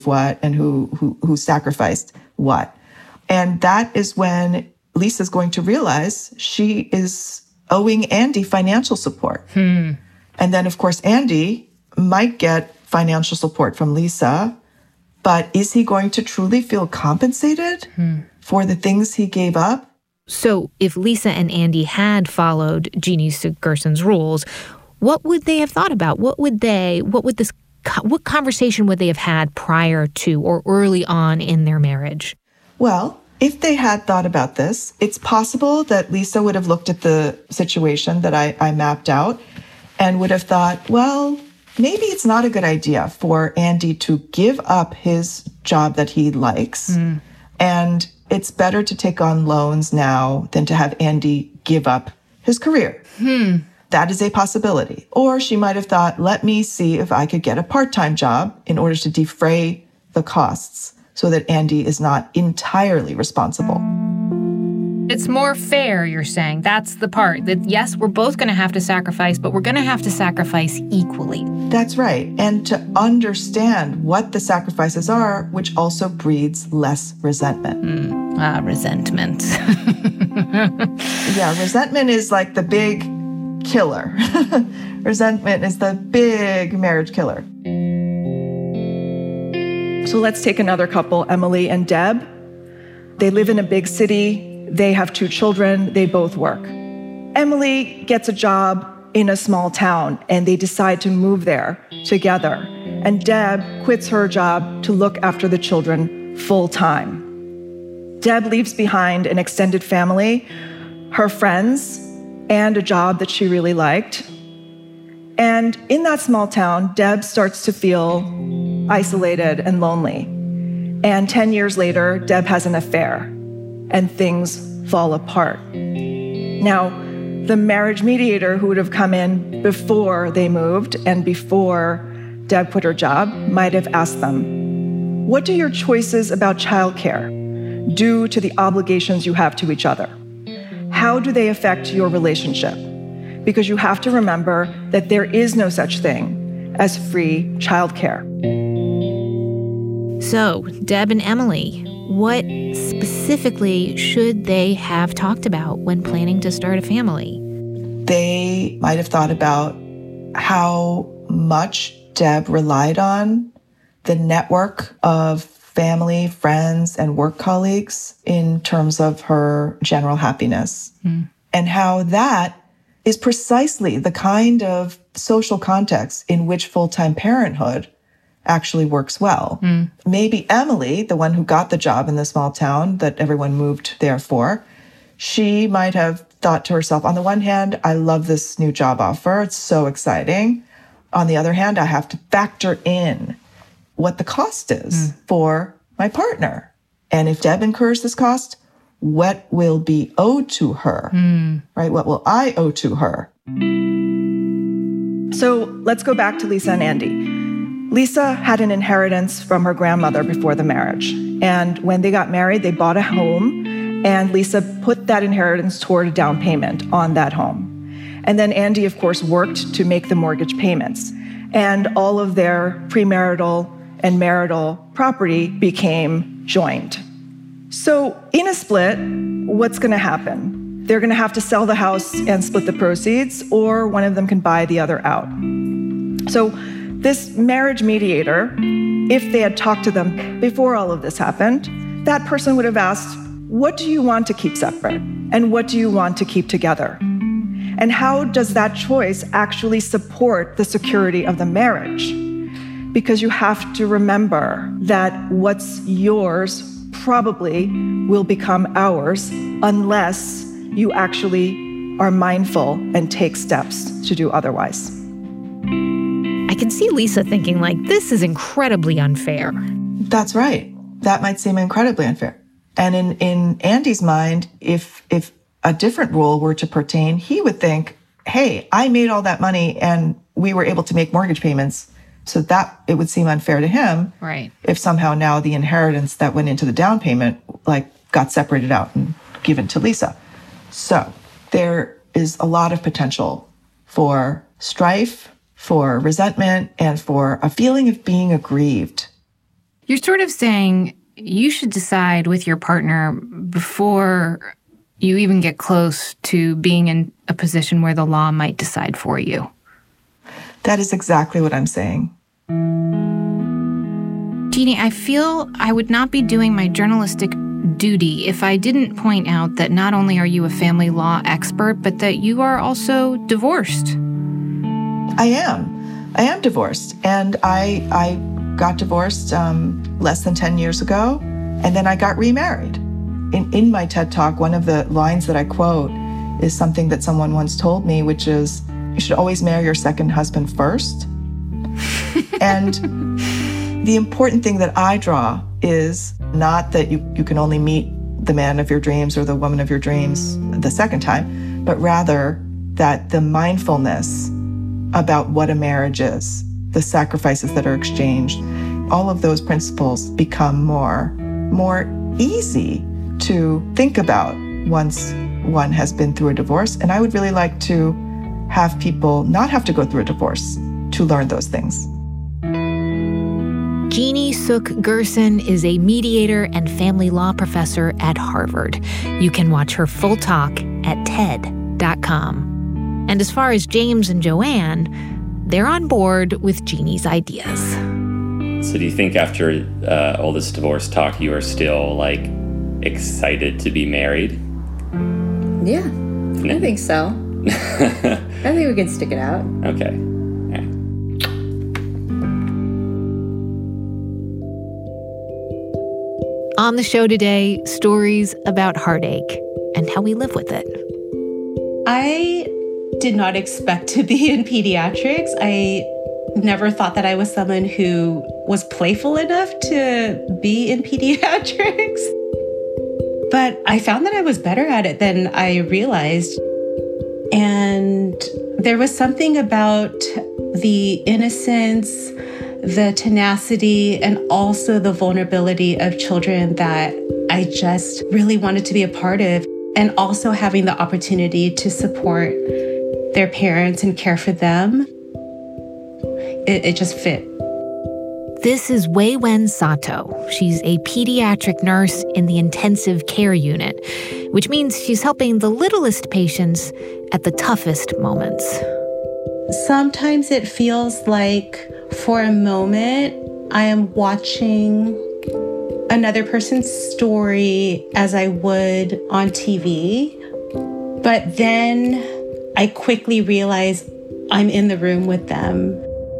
what and who sacrificed what. And that is when Lisa's going to realize she is owing Andy financial support. And then, of course, Andy might get financial support from Lisa, but is he going to truly feel compensated for the things he gave up? So if Lisa and Andy had followed Jeannie Gerson's rules, what would they have thought about? What conversation would they have had prior to or early on in their marriage? Well, if they had thought about this, it's possible that Lisa would have looked at the situation that I mapped out and would have thought, well, maybe it's not a good idea for Andy to give up his job that he likes. And it's better to take on loans now than to have Andy give up his career. That is a possibility. Or she might have thought, let me see if I could get a part-time job in order to defray the costs so that Andy is not entirely responsible. It's more fair, you're saying. That's the part that, yes, we're both going to have to sacrifice, but we're going to have to sacrifice equally. That's right. And to understand what the sacrifices are, which also breeds less resentment. Resentment. Yeah, resentment is like the big killer. Resentment is the big marriage killer. So let's take another couple, Emily and Deb. They live in a big city. They have 2 children. They both work. Emily gets a job in a small town, and they decide to move there together. And Deb quits her job to look after the children full time. Deb leaves behind an extended family, her friends, and a job that she really liked. And in that small town, Deb starts to feel isolated and lonely. And 10 years later, Deb has an affair, and things fall apart. Now, the marriage mediator who would have come in before they moved and before Deb quit her job might have asked them, what do your choices about childcare do to the obligations you have to each other? How do they affect your relationship? Because you have to remember that there is no such thing as free childcare. So, Deb and Emily, what specifically should they have talked about when planning to start a family? They might have thought about how much Deb relied on the network of family, friends, and work colleagues in terms of her general happiness. And how that is precisely the kind of social context in which full-time parenthood actually works well. Maybe Emily, the one who got the job in the small town that everyone moved there for, she might have thought to herself, on the one hand, I love this new job offer. It's so exciting. On the other hand, I have to factor in what the cost is for my partner. And if Deb incurs this cost, what will be owed to her, right? What will I owe to her? So let's go back to Lisa and Andy. Lisa had an inheritance from her grandmother before the marriage. And when they got married, they bought a home, and Lisa put that inheritance toward a down payment on that home. And then Andy, of course, worked to make the mortgage payments. And all of their premarital and marital property became joint. So in a split, what's going to happen? They're going to have to sell the house and split the proceeds, or one of them can buy the other out. So this marriage mediator, if they had talked to them before all of this happened, that person would have asked, what do you want to keep separate? And what do you want to keep together? And how does that choice actually support the security of the marriage? Because you have to remember that what's yours probably will become ours unless you actually are mindful and take steps to do otherwise. I can see Lisa thinking, like, this is incredibly unfair. That's right. That might seem incredibly unfair. And in Andy's mind, if a different rule were to pertain, he would think, hey, I made all that money and we were able to make mortgage payments. So that it would seem unfair to him, right, if somehow now the inheritance that went into the down payment got separated out and given to Lisa. So there is a lot of potential for strife, for resentment, and for a feeling of being aggrieved. You're sort of saying you should decide with your partner before you even get close to being in a position where the law might decide for you. That is exactly what I'm saying. Jeannie, I feel I would not be doing my journalistic duty if I didn't point out that not only are you a family law expert, but that you are also divorced. I am divorced. And I got divorced less than 10 years ago, and then I got remarried. In my TED Talk, one of the lines that I quote is something that someone once told me, which is, you should always marry your second husband first. And the important thing that I draw is not that you can only meet the man of your dreams or the woman of your dreams the second time, but rather that the mindfulness about what a marriage is, the sacrifices that are exchanged, all of those principles become more easy to think about once one has been through a divorce. And I would really like to have people not have to go through a divorce to learn those things. Jeannie Suk Gerson is a mediator and family law professor at Harvard. You can watch her full talk at TED.com. And as far as James and Joanne, they're on board with Jeannie's ideas. So do you think after all this divorce talk, you are still, excited to be married? Yeah, I think so. I think we can stick it out. Okay. Yeah. On the show today, stories about heartache and how we live with it. I did not expect to be in pediatrics. I never thought that I was someone who was playful enough to be in pediatrics. But I found that I was better at it than I realized. And there was something about the innocence, the tenacity, and also the vulnerability of children that I just really wanted to be a part of. And also having the opportunity to support their parents and care for them. It just fit. This is Wei Wen Sato. She's a pediatric nurse in the intensive care unit, which means she's helping the littlest patients at the toughest moments. Sometimes it feels like for a moment, I am watching another person's story as I would on TV. But then I quickly realize I'm in the room with them.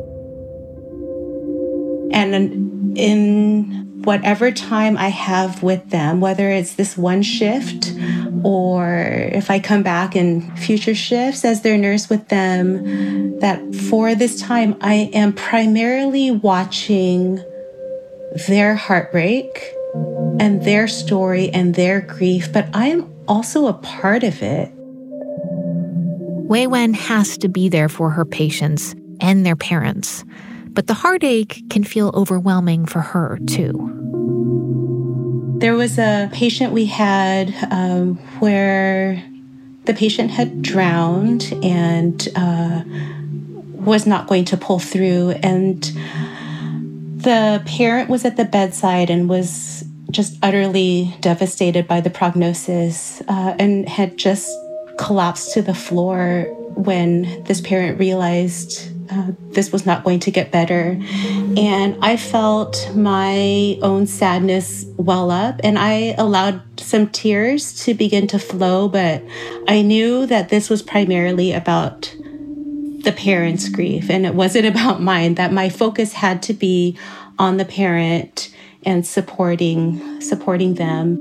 And in whatever time I have with them, whether it's this one shift or if I come back in future shifts as their nurse with them, that for this time I am primarily watching their heartbreak and their story and their grief, but I am also a part of it. Wei Wen has to be there for her patients and their parents. But the heartache can feel overwhelming for her, too. There was a patient we had where the patient had drowned and was not going to pull through. And the parent was at the bedside and was just utterly devastated by the prognosis and had just collapsed to the floor when this parent realized this was not going to get better. And I felt my own sadness well up, and I allowed some tears to begin to flow, but I knew that this was primarily about the parent's grief, and it wasn't about mine, that my focus had to be on the parent and supporting them.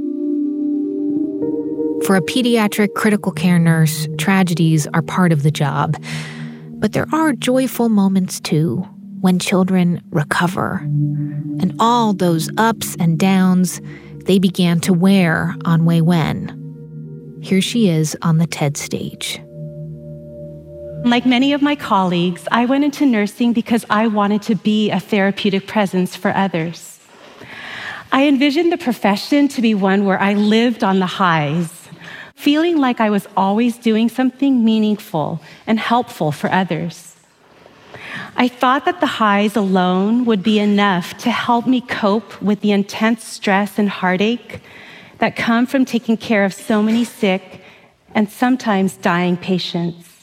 For a pediatric critical care nurse, tragedies are part of the job. But there are joyful moments, too, when children recover. And all those ups and downs, they began to wear on Wei Wen. Here she is on the TED stage. Like many of my colleagues, I went into nursing because I wanted to be a therapeutic presence for others. I envisioned the profession to be one where I lived on the highs, feeling like I was always doing something meaningful and helpful for others. I thought that the highs alone would be enough to help me cope with the intense stress and heartache that come from taking care of so many sick and sometimes dying patients.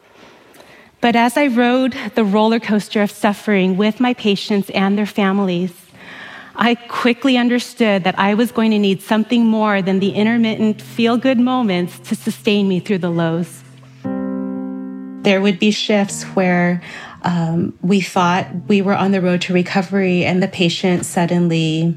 But as I rode the roller coaster of suffering with my patients and their families, I quickly understood that I was going to need something more than the intermittent feel-good moments to sustain me through the lows. There would be shifts where we thought we were on the road to recovery and the patient suddenly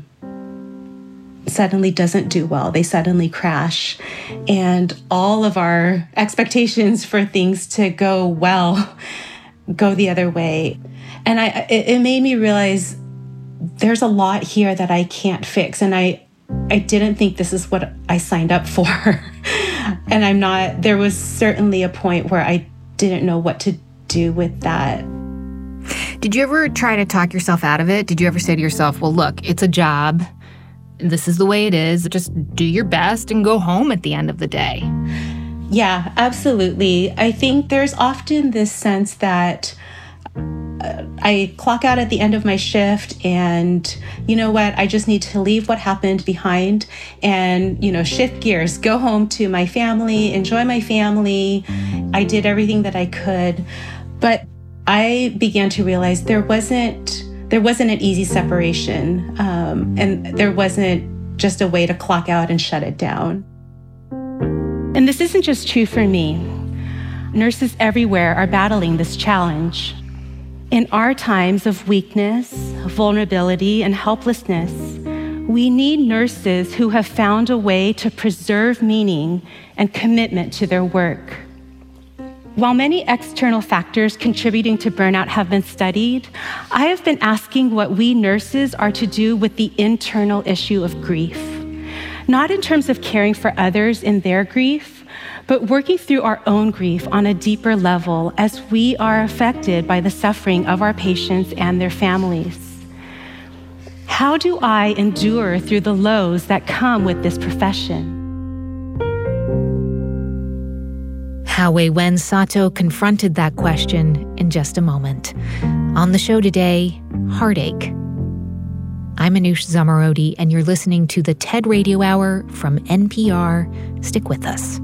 doesn't do well. They suddenly crash. And all of our expectations for things to go well go the other way. And it made me realize there's a lot here that I can't fix. And I didn't think this is what I signed up for. And there was certainly a point where I didn't know what to do with that. Did you ever try to talk yourself out of it? Did you ever say to yourself, well, look, it's a job. This is the way it is. Just do your best and go home at the end of the day. Yeah, absolutely. I think there's often this sense that I clock out at the end of my shift and you know what, I just need to leave what happened behind and, shift gears, go home to my family, enjoy my family. I did everything that I could, but I began to realize there wasn't an easy separation, and there wasn't just a way to clock out and shut it down. And this isn't just true for me. Nurses everywhere are battling this challenge. In our times of weakness, vulnerability, and helplessness, we need nurses who have found a way to preserve meaning and commitment to their work. While many external factors contributing to burnout have been studied, I have been asking what we nurses are to do with the internal issue of grief. Not in terms of caring for others in their grief, but working through our own grief on a deeper level as we are affected by the suffering of our patients and their families. How do I endure through the lows that come with this profession? How Wei-Wen Sato confronted that question in just a moment. On the show today, Heartache. I'm Anoush Zomorodi, and you're listening to the TED Radio Hour from NPR. Stick with us.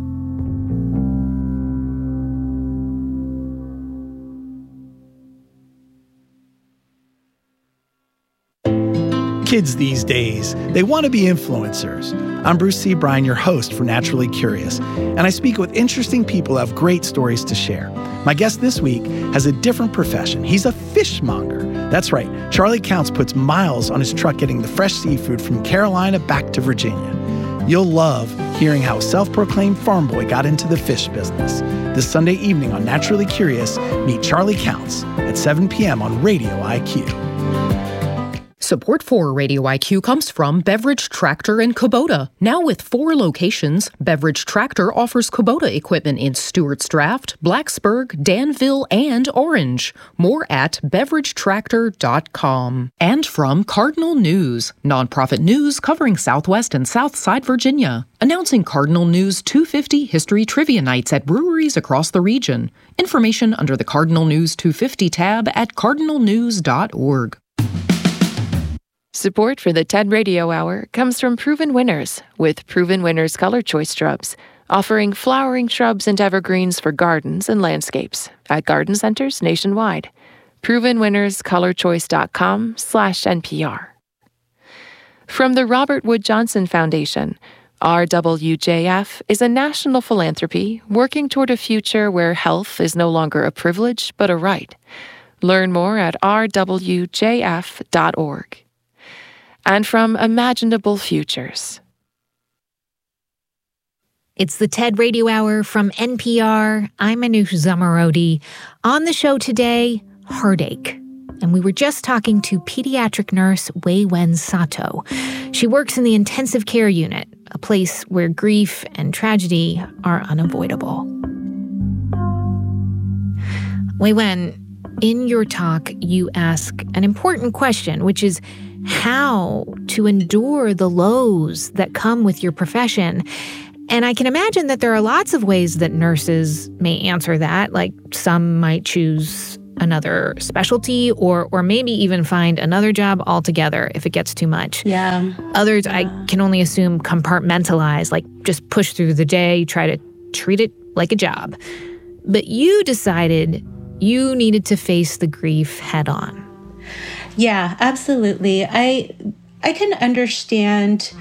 Kids these days, they want to be influencers. I'm Bruce C. Bryan, your host for Naturally Curious, and I speak with interesting people who have great stories to share. My guest this week has a different profession. He's a fishmonger. That's right, Charlie Counts puts miles on his truck getting the fresh seafood from Carolina back to Virginia. You'll love hearing how a self-proclaimed farm boy got into the fish business. This Sunday evening on Naturally Curious, meet Charlie Counts at 7 p.m. on Radio IQ. Support for Radio IQ comes from Beverage Tractor and Kubota. Now with 4 locations, Beverage Tractor offers Kubota equipment in Stewart's Draft, Blacksburg, Danville, and Orange. More at beveragetractor.com. And from Cardinal News, nonprofit news covering Southwest and Southside Virginia. Announcing Cardinal News 250 History Trivia Nights at breweries across the region. Information under the Cardinal News 250 tab at cardinalnews.org. Support for the TED Radio Hour comes from Proven Winners with Proven Winners Color Choice Shrubs, offering flowering shrubs and evergreens for gardens and landscapes at garden centers nationwide. ProvenWinnersColorChoice.com/NPR. From the Robert Wood Johnson Foundation, RWJF is a national philanthropy working toward a future where health is no longer a privilege but a right. Learn more at rwjf.org. And from Imaginable Futures. It's the TED Radio Hour from NPR. I'm Anoush Zomorodi. On the show today, Heartache. And we were just talking to pediatric nurse Wei-Wen Sato. She works in the intensive care unit, a place where grief and tragedy are unavoidable. Wei-Wen, in your talk, you ask an important question, which is how to endure the lows that come with your profession. And I can imagine that there are lots of ways that nurses may answer that. Like some might choose another specialty or maybe even find another job altogether if it gets too much. Yeah. Others, I can only assume, compartmentalize, like just push through the day, try to treat it like a job. But you decided you needed to face the grief head on. Yeah, absolutely. I can understand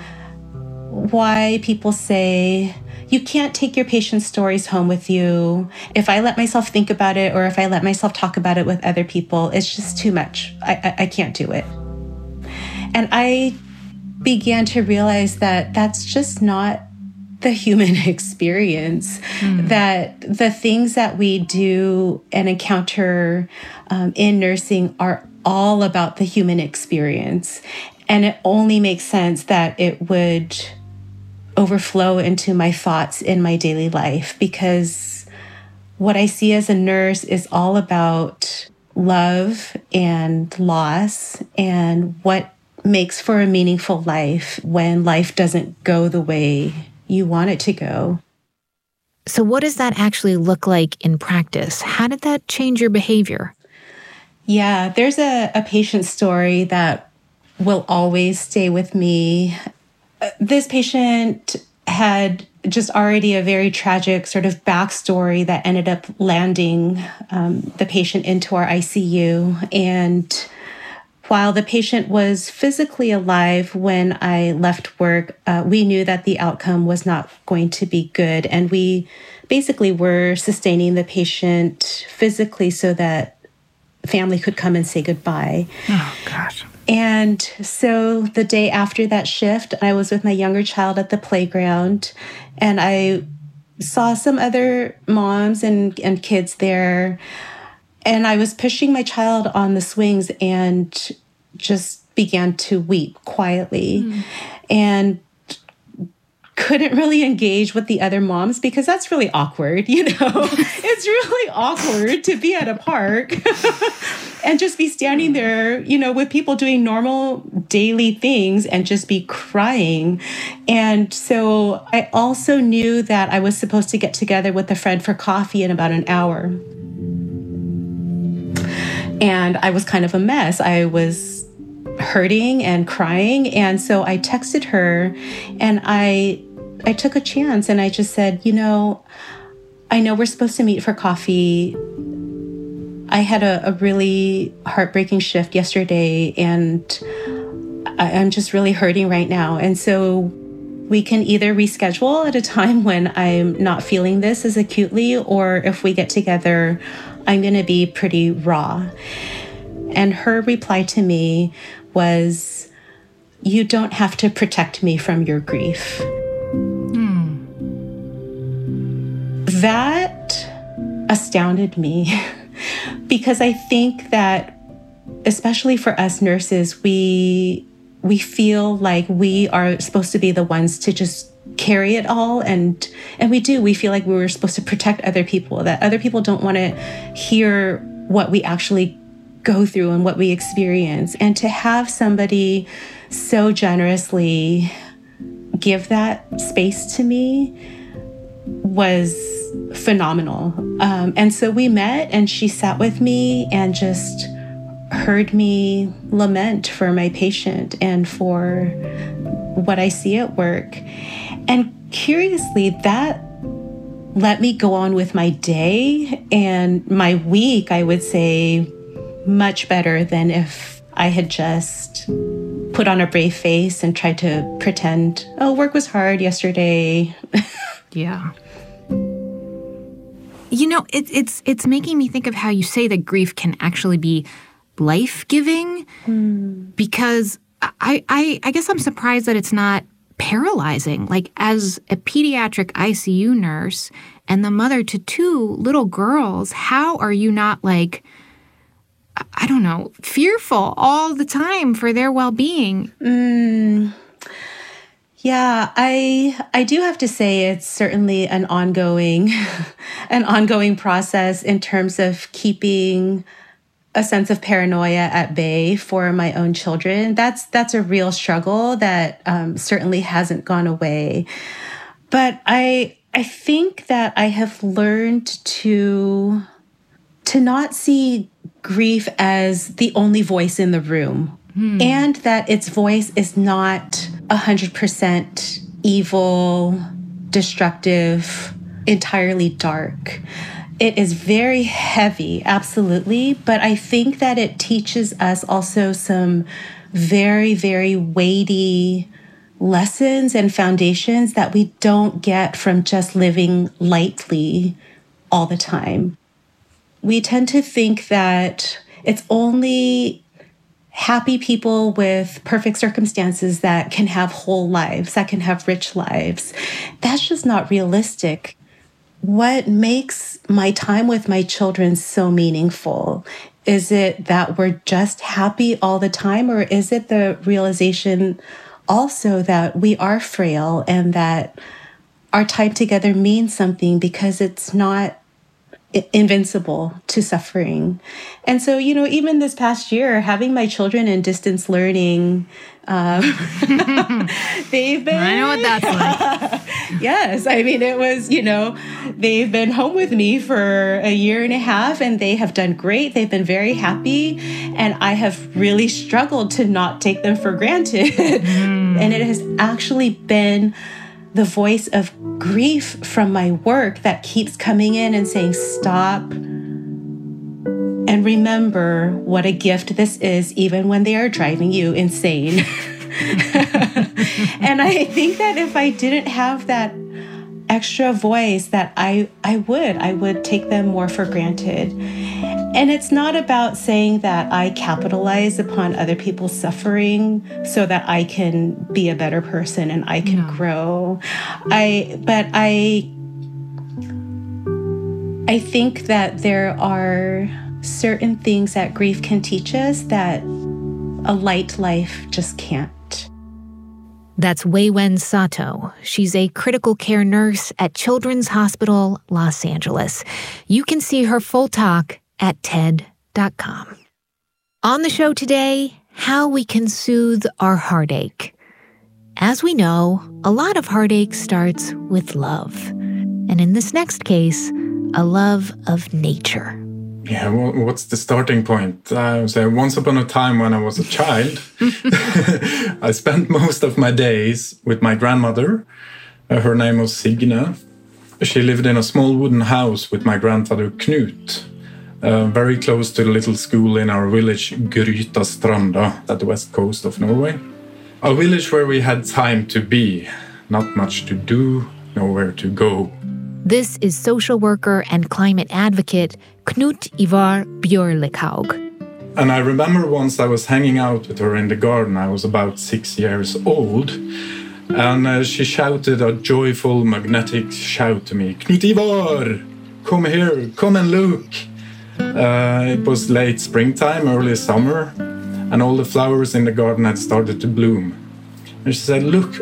why people say you can't take your patient's stories home with you. If I let myself think about it or if I let myself talk about it with other people, it's just too much. I can't do it. And I began to realize that that's just not the human experience, that the things that we do and encounter in nursing are all about the human experience. And it only makes sense that it would overflow into my thoughts in my daily life, because what I see as a nurse is all about love and loss and what makes for a meaningful life when life doesn't go the way you want it to go. So what does that actually look like in practice? How did that change your behavior? Yeah, there's a patient story that will always stay with me. This patient had just already a very tragic sort of backstory that ended up landing the patient into our ICU. And while the patient was physically alive when I left work, we knew that the outcome was not going to be good. And we basically were sustaining the patient physically so that family could come and say goodbye. Oh, gosh. And so the day after that shift, I was with my younger child at the playground, and I saw some other moms and kids there. And I was pushing my child on the swings and just began to weep quietly. And couldn't really engage with the other moms because that's really awkward, you know? It's really awkward to be at a park and just be standing there, you know, with people doing normal daily things and just be crying. And so I also knew that I was supposed to get together with a friend for coffee in about an hour. And I was kind of a mess. I was hurting and crying. And so I texted her and I took a chance and I just said, you know, I know we're supposed to meet for coffee. I had a really heartbreaking shift yesterday and I'm just really hurting right now. And so we can either reschedule at a time when I'm not feeling this as acutely, or if we get together, I'm going to be pretty raw. And her reply to me was, you don't have to protect me from your grief. That astounded me because I think that, especially for us nurses, we feel like we are supposed to be the ones to just carry it all. And we do. We feel like we were supposed to protect other people, that other people don't want to hear what we actually go through and what we experience. And to have somebody so generously give that space to me was phenomenal. And so we met and she sat with me and just heard me lament for my patient and for what I see at work. And curiously, that let me go on with my day and my week, I would say, much better than if I had just put on a brave face and tried to pretend, oh, work was hard yesterday. Yeah. You know, it's making me think of how you say that grief can actually be life-giving, because I guess I'm surprised that it's not paralyzing. Like, as a pediatric ICU nurse and the mother to 2 little girls, how are you not, like, I don't know, fearful all the time for their well-being? Yeah, I do have to say it's certainly an ongoing process in terms of keeping a sense of paranoia at bay for my own children. That's a real struggle that certainly hasn't gone away. But I think that I have learned to to not see grief as the only voice in the room, and that its voice is not 100% evil, destructive, entirely dark. It is very heavy, absolutely, but I think that it teaches us also some very, very weighty lessons and foundations that we don't get from just living lightly all the time. We tend to think that it's only happy people with perfect circumstances that can have whole lives, that can have rich lives. That's just not realistic. What makes my time with my children so meaningful? Is it that we're just happy all the time, or is it the realization also that we are frail and that our time together means something because it's not invincible to suffering? And so, even this past year, having my children in distance learning, they've been... I know what that's like. Yes. I mean, it was, they've been home with me for a year and a half, and they have done great. They've been very happy. And I have really struggled to not take them for granted. And it has actually been the voice of grief from my work that keeps coming in and saying, stop and remember what a gift this is, even when they are driving you insane. And I think that if I didn't have that extra voice, that I would take them more for granted. And it's not about saying that I capitalize upon other people's suffering so that I can be a better person and I can grow. I think that there are certain things that grief can teach us that a light life just can't. That's Wei-Wen Sato. She's a critical care nurse at Children's Hospital, Los Angeles. You can see her full talk at TED.com. On the show today, how we can soothe our heartache. As we know, a lot of heartache starts with love. And in this next case, a love of nature. Yeah, well, what's the starting point? I would say once upon a time when I was a child, I spent most of my days with my grandmother. Her name was Signe. She lived in a small wooden house with my grandfather Knut, very close to the little school in our village Gryta Stranda at the west coast of Norway. A village where we had time to be, not much to do, nowhere to go. This is social worker and climate advocate Knut Ivar Bjørlikhaug. And I remember once I was hanging out with her in the garden. I was about 6 years old. And she shouted a joyful, magnetic shout to me. Knut Ivar, come here, come and look. It was late springtime, early summer, and all the flowers in the garden had started to bloom. And she said, look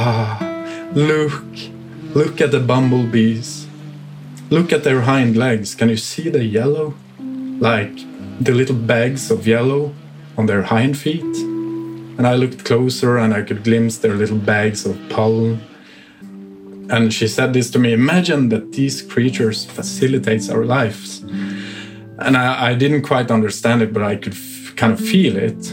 at the bumblebees. Look at their hind legs. Can you see the yellow? Like the little bags of yellow on their hind feet. And I looked closer and I could glimpse their little bags of pollen. And she said this to me, imagine that these creatures facilitates our lives. And I didn't quite understand it, but I could kind of feel it.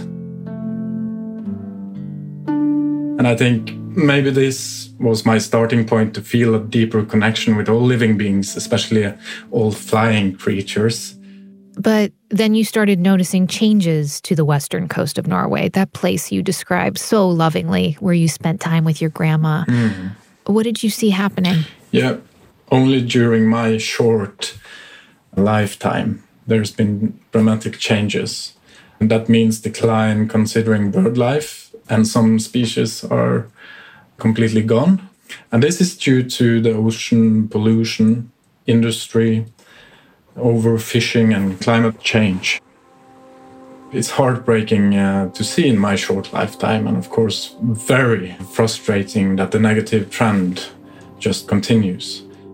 And I think maybe this was my starting point to feel a deeper connection with all living beings, especially all flying creatures. But then you started noticing changes to the western coast of Norway, that place you described so lovingly, where you spent time with your grandma. What did you see happening? Yeah, only during my short lifetime, there's been dramatic changes. And that means decline considering bird life, and some species are completely gone. And this is due to the ocean pollution, industry, overfishing and climate change. It's heartbreaking to see in my short lifetime, and of course very frustrating that the negative trend just continues.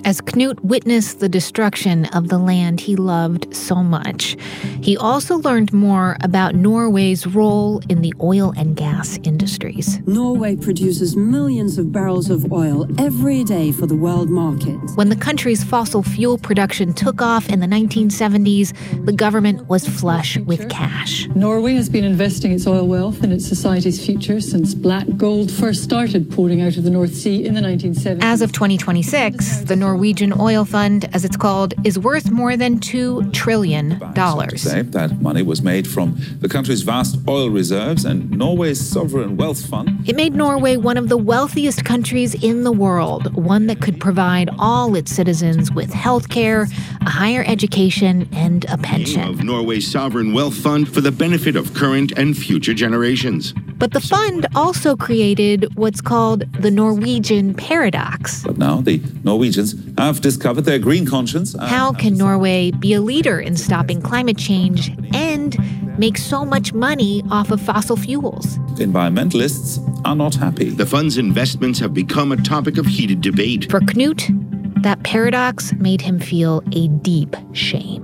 as Knut witnessed the destruction of the land he loved so much. He also learned more about Norway's role in the oil and gas industries. Norway produces millions of barrels of oil every day for the world market. When the country's fossil fuel production took off in the 1970s, the government was flush with cash. Norway has been investing its oil wealth in its society's future since black gold first started pouring out of the North Sea in the 1970s. As of 2026, the Norwegian Oil Fund, as it's called, is worth more than $2 trillion. That money was made from the country's vast oil reserves and Norway's sovereign wealth fund. It made Norway one of the wealthiest countries in the world, one that could provide all its citizens with health care, a higher education, and a pension. Of Norway's sovereign wealth fund for the benefit of current and future generations. But the fund also created what's called the Norwegian paradox. But now the Norwegians have discovered their green conscience. How can Norway be a leader in stopping climate change and make so much money off of fossil fuels? Environmentalists are not happy. The fund's investments have become a topic of heated debate. For Knut, that paradox made him feel a deep shame.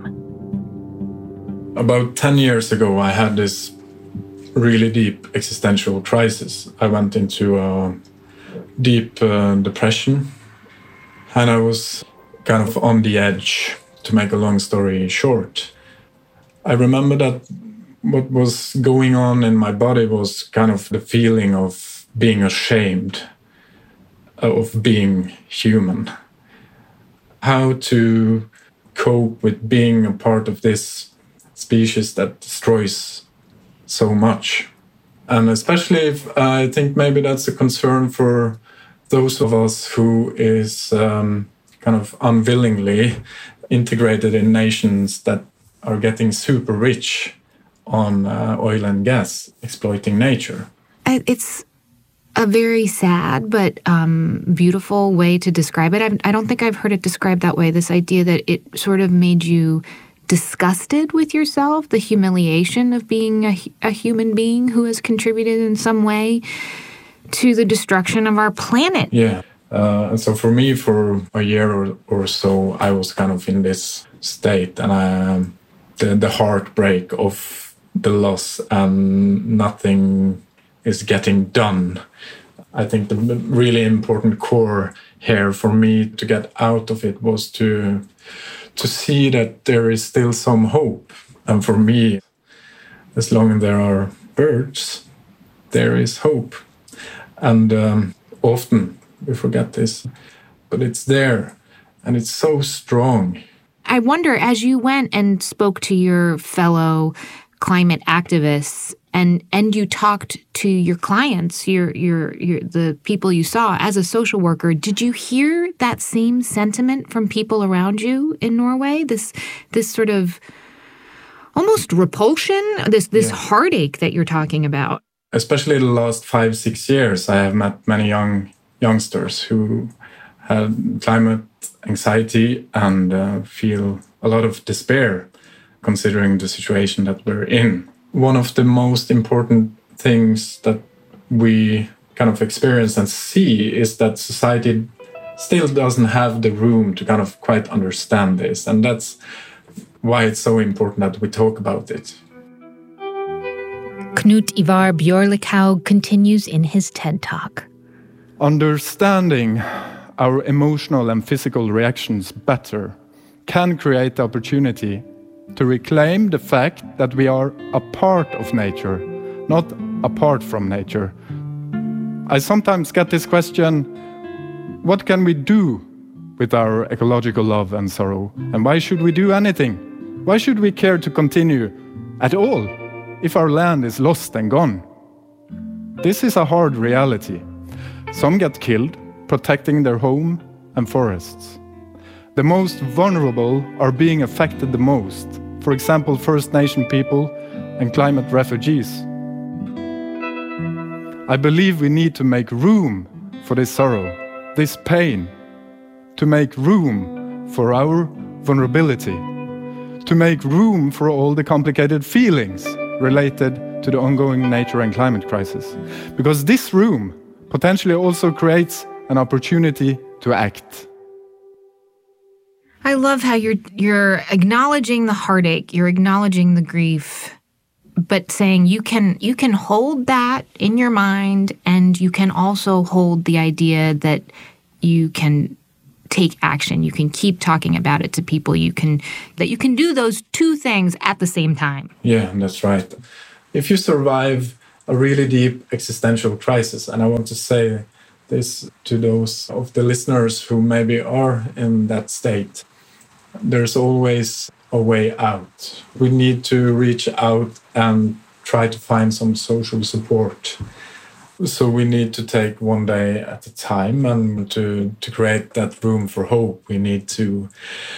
About 10 years ago, I had this really deep existential crisis. I went into a deep depression, and I was kind of on the edge, to make a long story short. I remember that what was going on in my body was kind of the feeling of being ashamed of being human. How to cope with being a part of this species that destroys so much. And especially if I think maybe that's a concern for those of us who is kind of unwillingly integrated in nations that are getting super rich on oil and gas, exploiting nature. It's a very sad but beautiful way to describe it. I don't think I've heard it described that way, this idea that it sort of made you disgusted with yourself, the humiliation of being a human being who has contributed in some way to the destruction of our planet. Yeah. So for me, for a year or so, I was kind of in this state, and the heartbreak of the loss and nothing is getting done. I think the really important core here for me to get out of it was to see that there is still some hope. And for me, as long as there are birds, there is hope. And often we forget this, but it's there, and it's so strong. I wonder, as you went and spoke to your fellow climate activists and you talked to your clients, the people you saw as a social worker, did you hear that same sentiment from people around you in Norway? This sort of almost repulsion, this heartache that you're talking about. Especially the last 5-6 years, I have met many youngsters who had climate anxiety and feel a lot of despair considering the situation that we're in. One of the most important things that we kind of experience and see is that society still doesn't have the room to kind of quite understand this. And that's why it's so important that we talk about it. Knut Ivar Bjørlikhaug continues in his TED Talk. Understanding our emotional and physical reactions better can create the opportunity to reclaim the fact that we are a part of nature, not apart from nature. I sometimes get this question, what can we do with our ecological love and sorrow? And why should we do anything? Why should we care to continue at all if our land is lost and gone? This is a hard reality. Some get killed protecting their home and forests. The most vulnerable are being affected the most. For example, First Nation people and climate refugees. I believe we need to make room for this sorrow, this pain, to make room for our vulnerability, to make room for all the complicated feelings related to the ongoing nature and climate crisis. Because this room potentially also creates an opportunity to act. I love how you're acknowledging the heartache, you're acknowledging the grief, but saying you can hold that in your mind, and you can also hold the idea that you can take action. You can keep talking about it to people. You can do those two things at the same time. Yeah, that's right. If you survive a really deep existential crisis, and I want to say this to those of the listeners who maybe are in that state, there's always a way out. We need to reach out and try to find some social support. So we need to take one day at a time, and to create that room for hope, we need to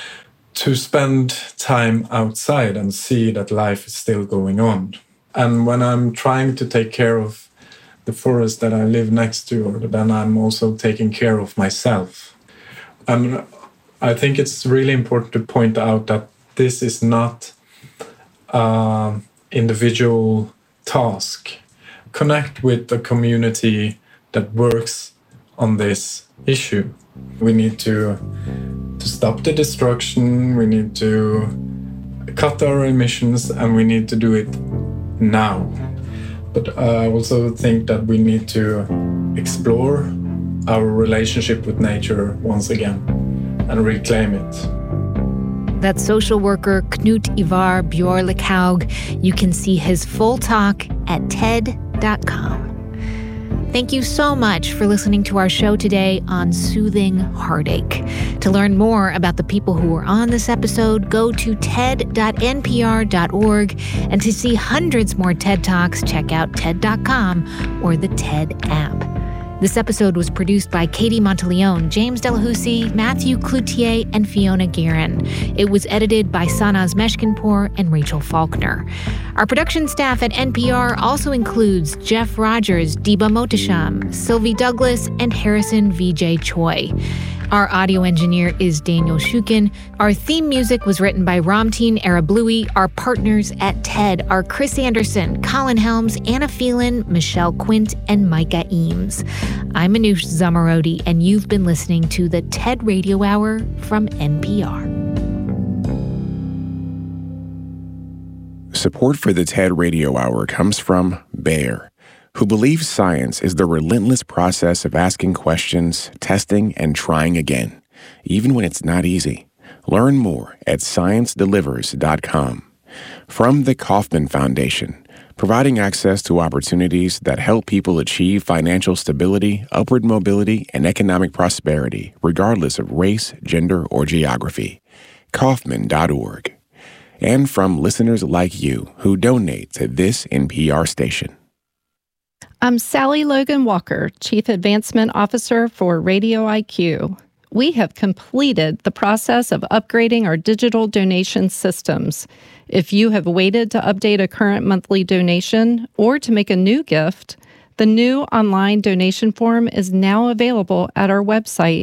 spend time outside and see that life is still going on. And when I'm trying to take care of the forest that I live next to, then I'm also taking care of myself. And I think it's really important to point out that this is not an individual task. Connect with a community that works on this issue. We need to stop the destruction, we need to cut our emissions, and we need to do it now. But I also think that we need to explore our relationship with nature once again and reclaim it. That's social worker Knut Ivar Bjørlekhaug. You can see his full talk at TED.com. Thank you so much for listening to our show today on Soothing Heartache. To learn more about the people who were on this episode, go to ted.npr.org. And to see hundreds more TED Talks, check out TED.com or the TED app. This episode was produced by Katie Monteleone, James Delahousie, Matthew Cloutier, and Fiona Guerin. It was edited by Sanaz Meshkinpour and Rachel Faulkner. Our production staff at NPR also includes Jeff Rogers, Diba Mohtasham, Sylvie Douglas, and Harrison V.J. Choi. Our audio engineer is Daniel Shukin. Our theme music was written by Ramtin Arablouei. Our partners at TED are Chris Anderson, Colin Helms, Anna Phelan, Michelle Quint, and Micah Eames. I'm Manoush Zomorodi, and you've been listening to the TED Radio Hour from NPR. Support for the TED Radio Hour comes from Bayer, who believes science is the relentless process of asking questions, testing, and trying again, even when it's not easy. Learn more at ScienceDelivers.com. From the Kauffman Foundation, providing access to opportunities that help people achieve financial stability, upward mobility, and economic prosperity, regardless of race, gender, or geography. Kauffman.org. And from listeners like you who donate to this NPR station. I'm Sally Logan Walker, Chief Advancement Officer for Radio IQ. We have completed the process of upgrading our digital donation systems. If you have waited to update a current monthly donation or to make a new gift, the new online donation form is now available at our website,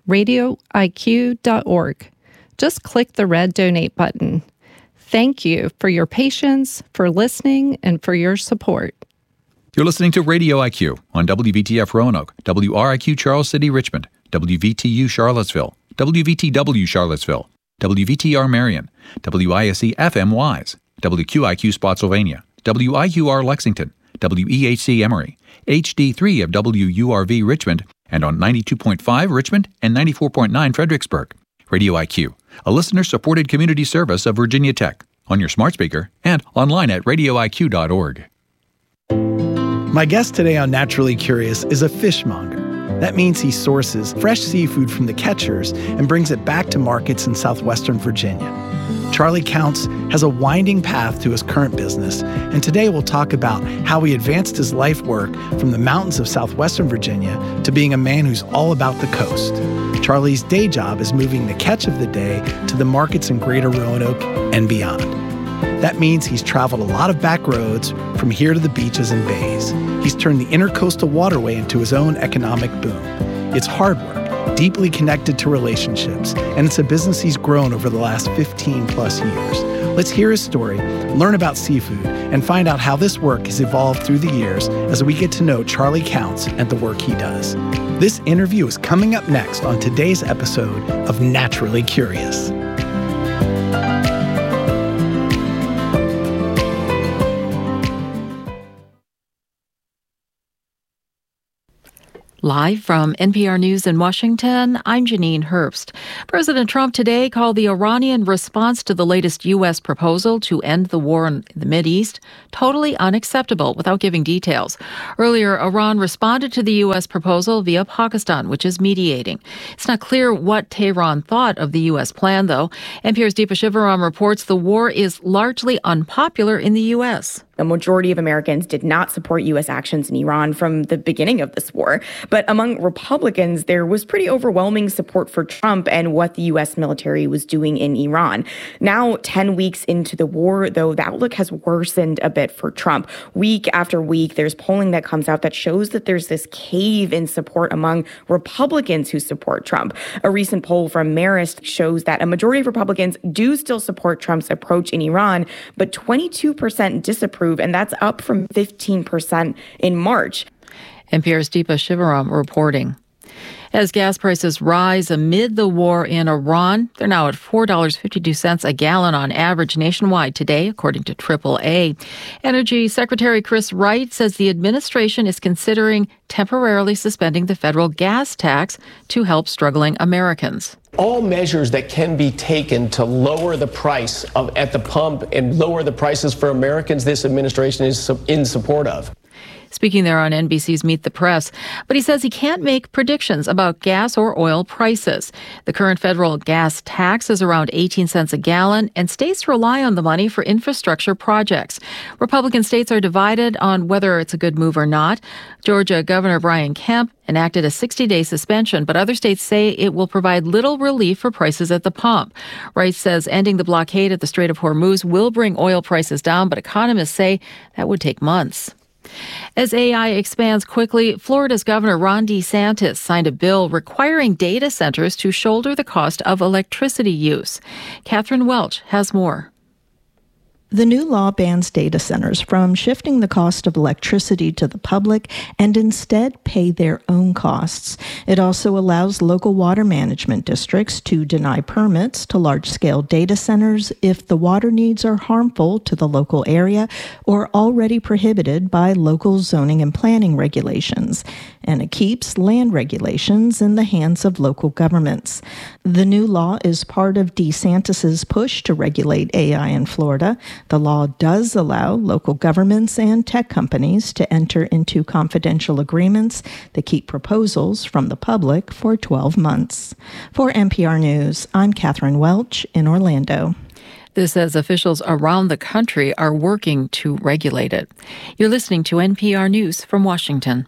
radioiq.org. Just click the red donate button. Thank you for your patience, for listening, and for your support. You're listening to Radio IQ on WVTF Roanoke, WRIQ Charles City Richmond, WVTU Charlottesville, WVTW Charlottesville, WVTR Marion, WISC FM Wise, WQIQ Spotsylvania, WIUR Lexington, WEHC Emory, HD3 of WURV Richmond, and on 92.5 Richmond and 94.9 Fredericksburg. Radio IQ, a listener-supported community service of Virginia Tech, on your smart speaker and online at radioiq.org. My guest today on Naturally Curious is a fishmonger. That means he sources fresh seafood from the catchers and brings it back to markets in southwestern Virginia. Charlie Counts has a winding path to his current business, and today we'll talk about how he advanced his life work from the mountains of southwestern Virginia to being a man who's all about the coast. Charlie's day job is moving the catch of the day to the markets in Greater Roanoke and beyond. That means he's traveled a lot of back roads from here to the beaches and bays. He's turned the intercoastal waterway into his own economic boom. It's hard work, deeply connected to relationships, and it's a business he's grown over the last 15 plus years. Let's hear his story, learn about seafood, and find out how this work has evolved through the years as we get to know Charlie Counts and the work he does. This interview is coming up next on today's episode of Naturally Curious. Live from NPR News in Washington, I'm Janine Herbst. President Trump today called the Iranian response to the latest U.S. proposal to end the war in the Mideast totally unacceptable, without giving details. Earlier, Iran responded to the U.S. proposal via Pakistan, which is mediating. It's not clear what Tehran thought of the U.S. plan, though. NPR's Deepa Shivaram reports the war is largely unpopular in the U.S. A majority of Americans did not support U.S. actions in Iran from the beginning of this war. But among Republicans, there was pretty overwhelming support for Trump and what the U.S. military was doing in Iran. Now, 10 weeks into the war, though, the outlook has worsened a bit for Trump. Week after week, there's polling that comes out that shows that there's this cave in support among Republicans who support Trump. A recent poll from Marist shows that a majority of Republicans do still support Trump's approach in Iran, but 22% disapprove, and that's up from 15% in March. NPR's Deepa Shivaram reporting. As gas prices rise amid the war in Iran, they're now at $4.52 a gallon on average nationwide today, according to AAA. Energy Secretary Chris Wright says the administration is considering temporarily suspending the federal gas tax to help struggling Americans. All measures that can be taken to lower the price at the pump and lower the prices for Americans, this administration is in support of. Speaking there on NBC's Meet the Press, but he says he can't make predictions about gas or oil prices. The current federal gas tax is around 18 cents a gallon, and states rely on the money for infrastructure projects. Republican states are divided on whether it's a good move or not. Georgia Governor Brian Kemp enacted a 60-day suspension, but other states say it will provide little relief for prices at the pump. Wright says ending the blockade at the Strait of Hormuz will bring oil prices down, but economists say that would take months. As AI expands quickly, Florida's Governor Ron DeSantis signed a bill requiring data centers to shoulder the cost of electricity use. Catherine Welch has more. The new law bans data centers from shifting the cost of electricity to the public and instead pay their own costs. It also allows local water management districts to deny permits to large-scale data centers if the water needs are harmful to the local area or already prohibited by local zoning and planning regulations. And it keeps land regulations in the hands of local governments. The new law is part of DeSantis's push to regulate AI in Florida. The law does allow local governments and tech companies to enter into confidential agreements that keep proposals from the public for 12 months. For NPR News, I'm Catherine Welch in Orlando. This as officials around the country are working to regulate it. You're listening to NPR News from Washington.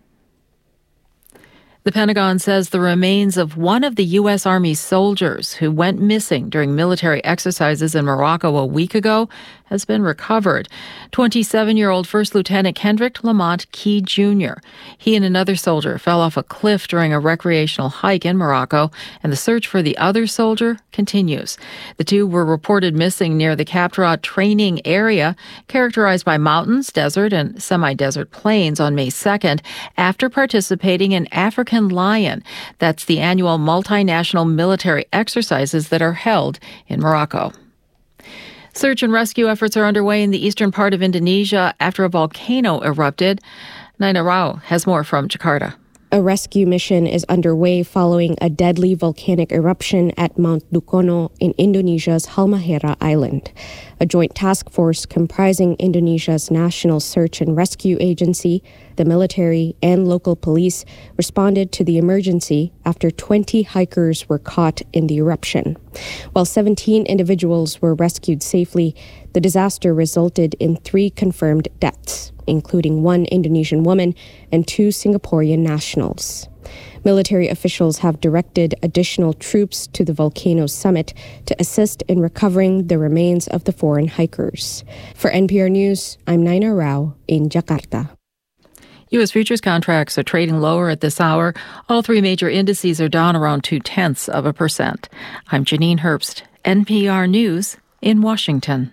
The Pentagon says the remains of one of the U.S. Army soldiers who went missing during military exercises in Morocco a week ago has been recovered. 27-year-old First Lieutenant Kendrick Lamont Key Jr. He and another soldier fell off a cliff during a recreational hike in Morocco, and the search for the other soldier continues. The two were reported missing near the Kaptara training area, characterized by mountains, desert, and semi-desert plains on May 2nd, after participating in African Lion. That's the annual multinational military exercises that are held in Morocco. Search and rescue efforts are underway in the eastern part of Indonesia after a volcano erupted. Naina Rao has more from Jakarta. A rescue mission is underway following a deadly volcanic eruption at Mount Dukono in Indonesia's Halmahera Island. A joint task force comprising Indonesia's National Search and Rescue Agency, the military, and local police responded to the emergency after 20 hikers were caught in the eruption. While 17 individuals were rescued safely, the disaster resulted in 3 confirmed deaths, including 1 Indonesian woman and 2 Singaporean nationals. Military officials have directed additional troops to the volcano's summit to assist in recovering the remains of the foreign hikers. For NPR News, I'm Naina Rao in Jakarta. U.S. futures contracts are trading lower at this hour. All 3 major indices are down around 0.2%. I'm Janine Herbst, NPR News in Washington.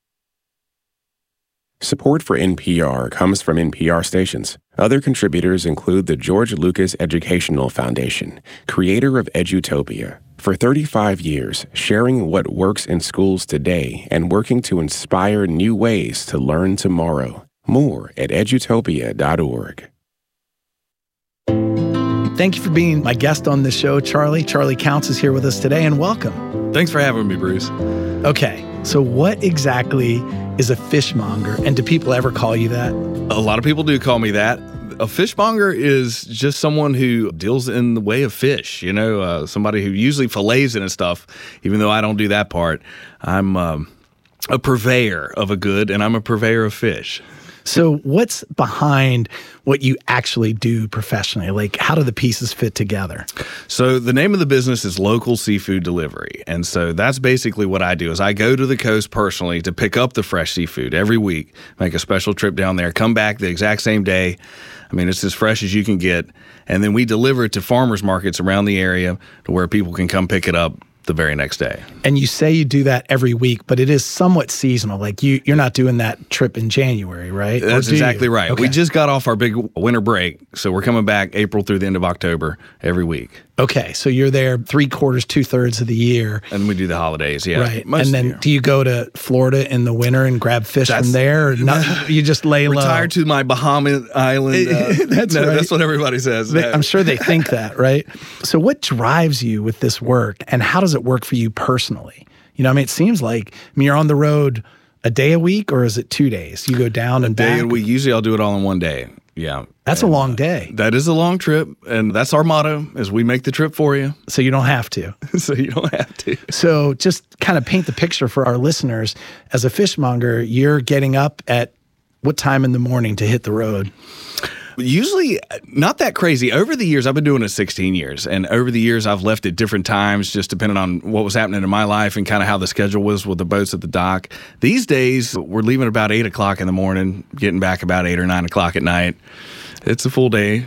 Support for NPR comes from NPR stations. Other contributors include the George Lucas Educational Foundation, creator of Edutopia. For 35 years, sharing what works in schools today and working to inspire new ways to learn tomorrow. More at edutopia.org. Thank you for being my guest on this show, Charlie. Charlie Counts is here with us today, and welcome. Thanks for having me, Bruce. Okay, so what exactly is a fishmonger, and do people ever call you that? A lot of people do call me that. A fishmonger is just someone who deals in the way of fish, somebody who usually fillets it and stuff, even though I don't do that part. I'm a purveyor of a good, and I'm a purveyor of fish. So what's behind what you actually do professionally? Like, how do the pieces fit together? So the name of the business is Local Seafood Delivery. And so that's basically what I do is I go to the coast personally to pick up the fresh seafood every week, make a special trip down there, come back the exact same day. I mean, it's as fresh as you can get. And then we deliver it to farmers markets around the area to where people can come pick it up the very next day. And you say you do that every week, but it is somewhat seasonal. Like you're not doing that trip in January, right? That's exactly right. Okay. We just got off our big winter break, so we're coming back April through the end of October every week. Okay, so you're there 3/4, 2/3 of the year. And we do the holidays, yeah. Right. And then do you go to Florida in the winter and grab fish from there? Or not, you just lay low? Retired to my Bahama island. That's right. That's what everybody says. I'm sure they think that, right? So what drives you with this work, and how does it work for you personally? It seems like, you're on the road a day a week, or is it 2 days? You go down and back? A day a week. Usually I'll do it all in one day. Yeah. That's a long day. That is a long trip, and that's our motto, is we make the trip for you. So you don't have to. So just kind of paint the picture for our listeners. As a fishmonger, you're getting up at what time in the morning to hit the road? Usually not that crazy. Over the years, I've been doing it 16 years. And over the years, I've left at different times, just depending on what was happening in my life and kind of how the schedule was with the boats at the dock. These days, we're leaving about 8 o'clock in the morning, getting back about 8 or 9 o'clock at night. It's a full day,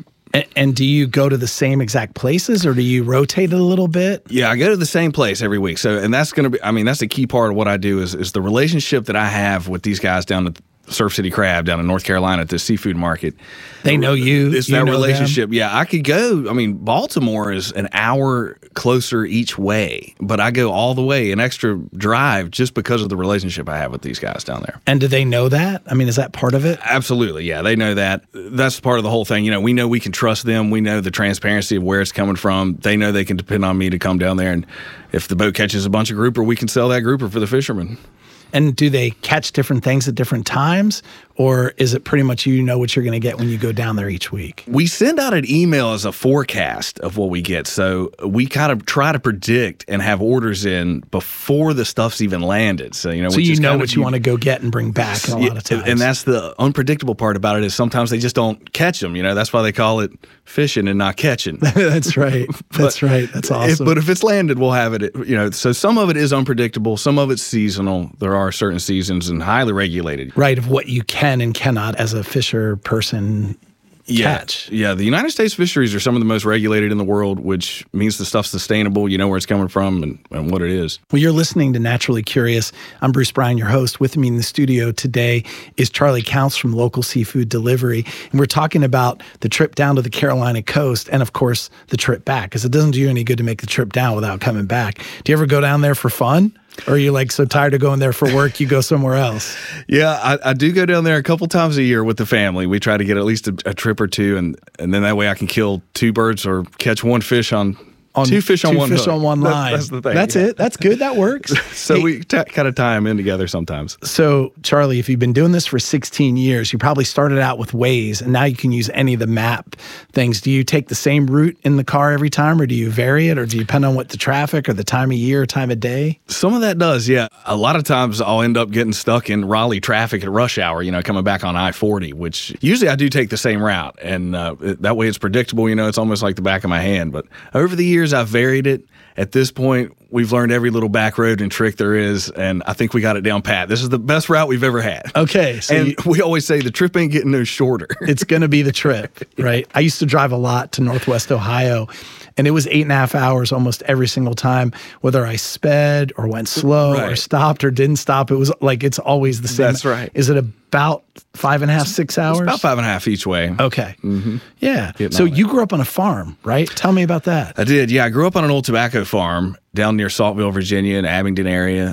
And do you go to the same exact places, or do you rotate it a little bit? Yeah, I go to the same place every week. So, and that's going to be, that's a key part of what I do is the relationship that I have with these guys down at Surf City Crab down in North Carolina at the seafood market. They know you. It's that relationship. Them. Yeah, I could go. Baltimore is an hour closer each way, but I go all the way, an extra drive, just because of the relationship I have with these guys down there. And do they know that? Is that part of it? Absolutely. Yeah, they know that. That's part of the whole thing. We know we can trust them. We know the transparency of where it's coming from. They know they can depend on me to come down there, and if the boat catches a bunch of grouper, we can sell that grouper for the fishermen. And do they catch different things at different times? Or is it pretty much you know what you're going to get when you go down there each week? We send out an email as a forecast of what we get. So we kind of try to predict and have orders in before the stuff's even landed. So, so you know what you want to go get and bring back a lot of times. And that's the unpredictable part about it is sometimes they just don't catch them. That's why they call it fishing and not catching. That's right. That's right. That's awesome. But if it's landed, we'll have it. So some of it is unpredictable. Some of it's seasonal. There are certain seasons and highly regulated. Right, of what you can and cannot as a fisher person catch. Yeah, the United States fisheries are some of the most regulated in the world, which means the stuff's sustainable. You know where it's coming from and what it is. Well, you're listening to Naturally Curious. I'm Bruce Bryan, your host. With me in the studio today is Charlie Counts from Local Seafood Delivery. And we're talking about the trip down to the Carolina coast and, of course, the trip back, because it doesn't do you any good to make the trip down without coming back. Do you ever go down there for fun? Or are you so tired of going there for work, you go somewhere else? Yeah, I do go down there a couple times a year with the family. We try to get at least a trip or two, and then that way I can kill 2 birds or catch 1 fish on 2 fish on 1 hook. 2 fish on 1 line. That's the thing. That's it. That's good. That works. So we kind of tie them in together sometimes. So, Charlie, if you've been doing this for 16 years, you probably started out with Waze, and now you can use any of the map things. Do you take the same route in the car every time, or do you vary it, or do you depend on what the traffic or the time of year or time of day? Some of that does, yeah. A lot of times I'll end up getting stuck in Raleigh traffic at rush hour, coming back on I-40, which usually I do take the same route, and that way it's predictable. It's almost like the back of my hand. But over the years, I've varied it. At this point, we've learned every little back road and trick there is, and I think we got it down pat. This is the best route we've ever had. Okay. So we always say the trip ain't getting no shorter. It's going to be the trip, right? I used to drive a lot to Northwest Ohio, and it was 8.5 hours almost every single time, whether I sped or went slow or stopped or didn't stop. It was it's always the same. That's right. Is it about 5.5, 6 hours? It's about 5.5 each way. Okay. Mm-hmm. Yeah. So you grew up on a farm, right? Tell me about that. I did. Yeah. I grew up on an old tobacco farm down near Saltville, Virginia, in the Abingdon area.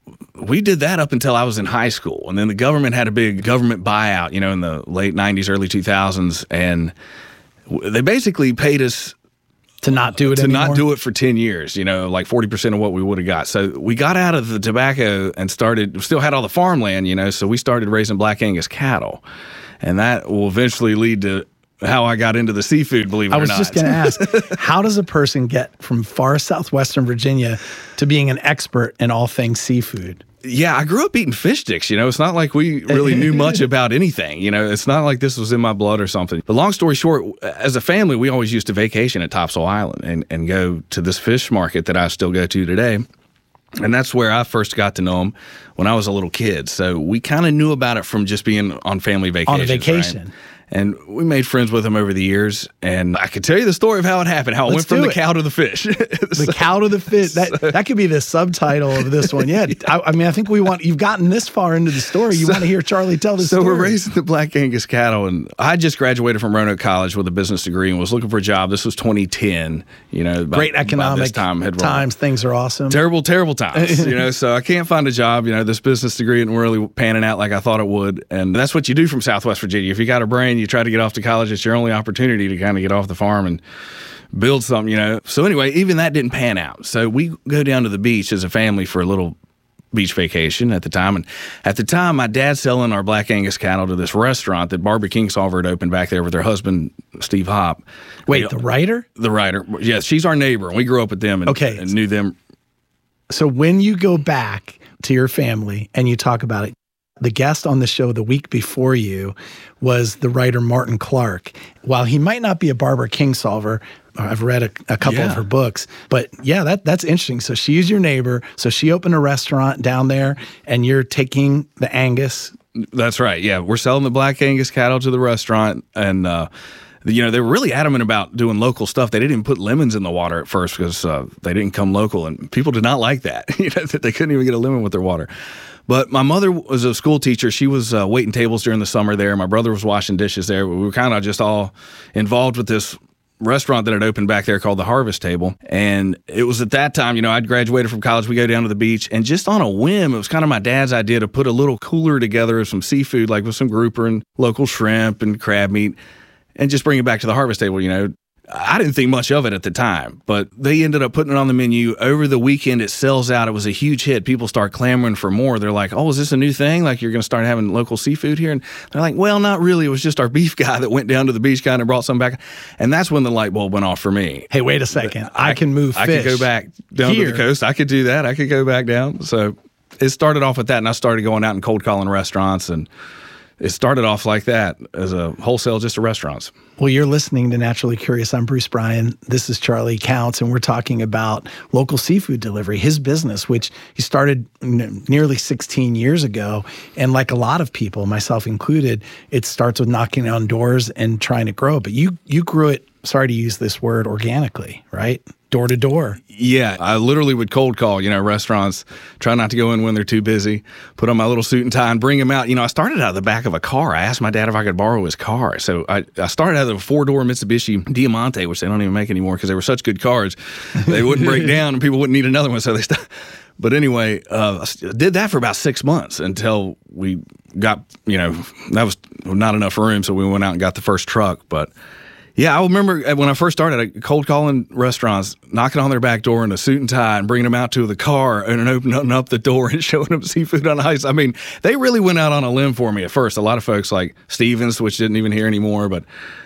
We did that up until I was in high school. And then the government had a big government buyout, in the late 90s, early 2000s. And They basically paid us to not do it to anymore? not do it for 10 years, like 40% of what we would have got. So we got out of the tobacco and still had all the farmland, so we started raising Black Angus cattle. And that will eventually lead to how I got into the seafood, believe it or not. I was just going to ask, how does a person get from far southwestern Virginia to being an expert in all things seafood? Yeah, I grew up eating fish sticks. It's not like we really knew much about anything. It's not like this was in my blood or something. But long story short, as a family, we always used to vacation at Topsail Island and go to this fish market that I still go to today. And that's where I first got to know them when I was a little kid. So we kind of knew about it from just being on family vacations. On a vacation. Right? And we made friends with them over the years. And I could tell you the story of how it happened, how it went from the cow to the fish. The cow to the fish. That could be the subtitle of this one. Yeah. I think you've gotten this far into the story. You want to hear Charlie tell the story. So we're raising the Black Angus cattle. And I just graduated from Roanoke College with a business degree and was looking for a job. This was 2010. Great economic times. Things are awesome. Terrible times. So I can't find a job. This business degree isn't really panning out like I thought it would. And that's what you do from Southwest Virginia. If you got a brain, you try to get off to college. It's your only opportunity to kind of get off the farm and build something, So anyway, even that didn't pan out. So we go down to the beach as a family for a little beach vacation at the time. And at the time, my dad's selling our Black Angus cattle to this restaurant that Barbara Kingsolver had opened back there with her husband, Steve Hopp. Wait, the writer? The writer. Yes, she's our neighbor. And we grew up with them and knew them. So when you go back to your family and you talk about it, the guest on the show the week before you was the writer Martin Clark. While he might not be a Barbara Kingsolver, I've read a couple of her books, but that's interesting. So she's your neighbor. So she opened a restaurant down there and you're taking the Angus. That's right. Yeah. We're selling the Black Angus cattle to the restaurant and, they were really adamant about doing local stuff. They didn't even put lemons in the water at first because they didn't come local, and people did not like that. They couldn't even get a lemon with their water. But my mother was a school teacher. She was waiting tables during the summer there. My brother was washing dishes there. We were kind of just all involved with this restaurant that had opened back there called the Harvest Table. And it was at that time, I'd graduated from college. We go down to the beach, and just on a whim, it was kind of my dad's idea to put a little cooler together of some seafood, like with some grouper and local shrimp and crab meat, and just bring it back to the Harvest Table, I didn't think much of it at the time, but they ended up putting it on the menu. Over the weekend, it sells out. It was a huge hit. People start clamoring for more. They're like, oh, is this a new thing? Like, you're going to start having local seafood here? And they're like, well, not really. It was just our beef guy that went down to the beach kind of brought some back. And that's when the light bulb went off for me. Hey, wait a second. I can move fish. I could go back down to the coast. I could do that. I could go back down. So it started off with that, and I started going out and cold calling restaurants, and it started off like that as a wholesale just to restaurants. Well, you're listening to Naturally Curious. I'm Bruce Bryan. This is Charlie Counts, and we're talking about local seafood delivery, his business, which he started nearly 16 years ago. And like a lot of people, myself included, it starts with knocking on doors and trying to grow. But you grew it, sorry to use this word, organically, right? Door to door. Yeah, I literally would cold call, restaurants, try not to go in when they're too busy, put on my little suit and tie and bring them out. I started out of the back of a car. I asked my dad if I could borrow his car. So I started out of a 4-door Mitsubishi Diamante, which they don't even make anymore because they were such good cars. They wouldn't break down and people wouldn't need another one. So they stopped. But anyway, I did that for about 6 months until we got, that was not enough room. So we went out and got the first truck. But yeah, I remember when I first started, cold calling restaurants, knocking on their back door in a suit and tie and bringing them out to the car and opening up the door and showing them seafood on ice. I mean, they really went out on a limb for me at first. A lot of folks like Stevens, which didn't even hear anymore, but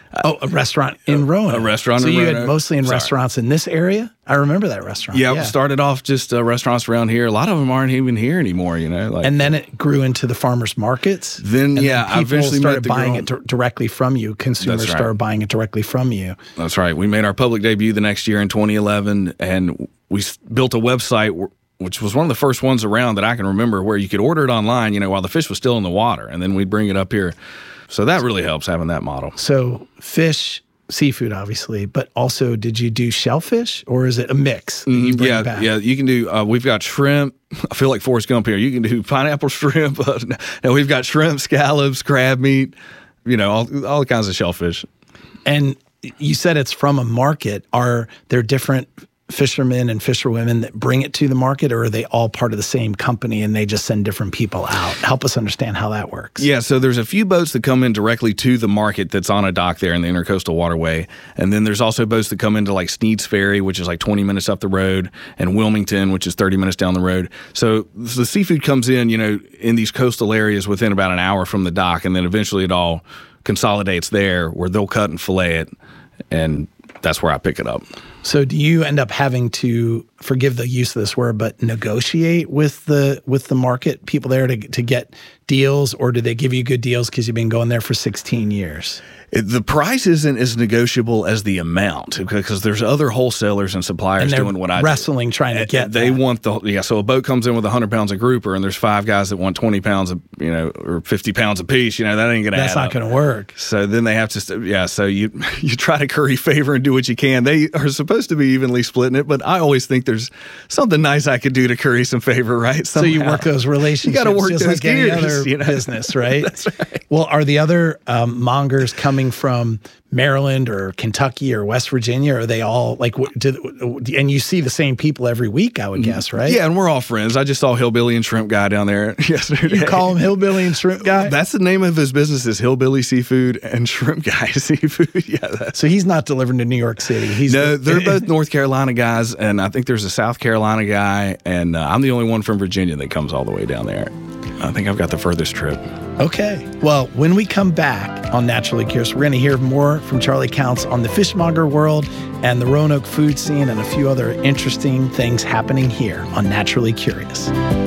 a restaurant in Roanoke. A restaurant in Roanoke. So you had mostly in restaurants in this area? I remember that restaurant. Yeah, we started off just restaurants around here. A lot of them aren't even here anymore, And then it grew into the farmers markets. Then, I eventually started buying it directly from you. Consumers started buying it directly from you. That's right. We made our public debut the next year in 2011, and we built a website which was one of the first ones around that I can remember where you could order it online, while the fish was still in the water, and then we'd bring it up here. So that really helps having that model. So fish, seafood, obviously, but also did you do shellfish or is it a mix? Yeah, you can do, we've got shrimp. I feel like Forrest Gump here. You can do pineapple shrimp. No, we've got shrimp, scallops, crab meat, all kinds of shellfish. And you said it's from a market. Are there different fishermen and fisherwomen that bring it to the market, or are they all part of the same company and they just send different people out? Help us understand how that works. Yeah, so there's a few boats that come in directly to the market that's on a dock there in the Intercoastal Waterway. And then there's also boats that come into like Sneed's Ferry, which is like 20 minutes up the road, and Wilmington, which is 30 minutes down the road. So the seafood comes in, in these coastal areas within about an hour from the dock, and then eventually it all consolidates there where they'll cut and fillet it, and that's where I pick it up. So do you end up having to, forgive the use of this word, but negotiate with the market people there to get deals, or do they give you good deals because you've been going there for 16 years? The price isn't as negotiable as the amount, because there's other wholesalers and suppliers doing what I do. Wrestling, trying to get They want so a boat comes in with 100 pounds of grouper, and there's 5 guys that want 20 pounds of, or 50 pounds a piece, that ain't going to add up. That's not going to work. So then they have to, so you try to curry favor and do what you can. They are supposed to be evenly splitting it, but I always think there's something nice I could do to curry some favor, right? Somehow. So you work those relationships. You got to work just those like any gears, other business, right? That's right. Well, are the other mongers coming from Maryland or Kentucky or West Virginia? Are they all and you see the same people every week, I would guess, right? Yeah, and we're all friends. I just saw Hillbilly and Shrimp Guy down there yesterday. You call him Hillbilly and Shrimp Guy? That's the name of his business, is Hillbilly Seafood and Shrimp Guy Seafood. Yeah. So he's not delivering to New York City. They're both North Carolina guys, and I think there's a South Carolina guy, and I'm the only one from Virginia that comes all the way down there. I think I've got the furthest trip. Okay. Well, when we come back on Naturally Curious, we're going to hear more from Charlie Counts on the fishmonger world and the Roanoke food scene and a few other interesting things happening here on Naturally Curious.